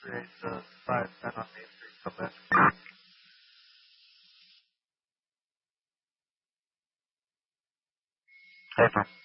Race 510 on Main Street, come back. Hey,